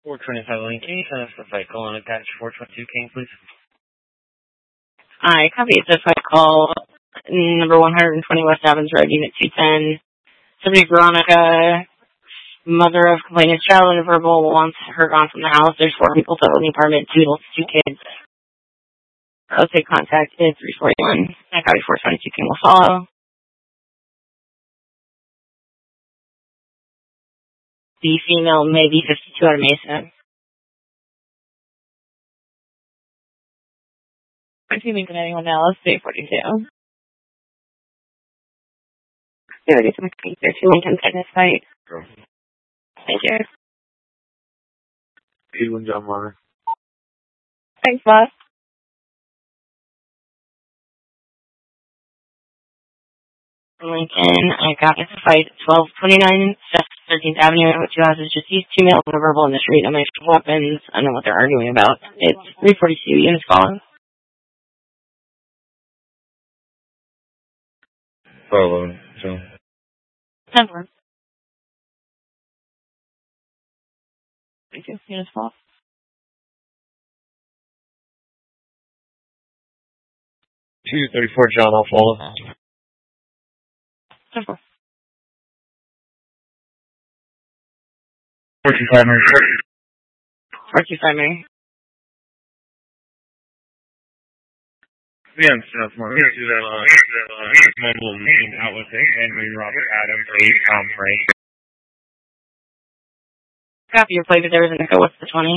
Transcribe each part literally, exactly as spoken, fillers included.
four twenty-five Lincoln, send us the fight call on attach four twenty-two King, please. Hi, copy. It's a fight call, number one twenty West Adams Road, Unit two ten. Subject Veronica, mother of complainant's child and verbal, wants her gone from the house. There's four people total in the apartment, two adults, two kids. O C contact is three forty-one. I copy four twenty-two King will follow. The female may be fifty-two out of Mesa. Receiving from anyone else, three forty-two. There it is, I'm going to two Lincoln Fitness site. Go. Thank you. eighty-one John Martin. Thanks, boss. Lincoln, I got this fight at twelve twenty-nine thirteenth Avenue. Two houses, just these two males are verbal in the street. No mention of weapons. I don't know what they're arguing about. It's three forty-two. Units calling. Follow, so. ten four. thirty-two. Units call. two thirty-four John, I'll follow. ten four. four two five Mary. four two five Mary. Yeah, stuff more. Here's that, uh, here's that, uh, here's mobile name out with it. Henry Robert Adams, eight, Tom Ray. Copy your plate, but there isn't a go. What's the twenty?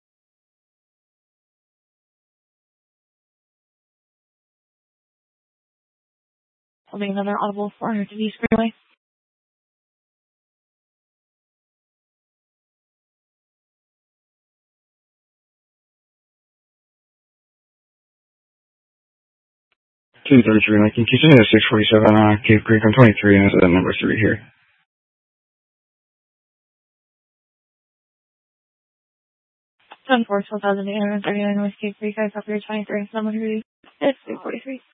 Holding another audible four hundred to East Freeway. two thirty-three Lincoln. Continue to six forty-seven on uh, Cave Creek. I'm twenty-three, and this is at number three here. ten four, twelve thousand eight hundred thirty-nine West Cave Creek. I copy your twenty-three. Number three. It's three forty-three.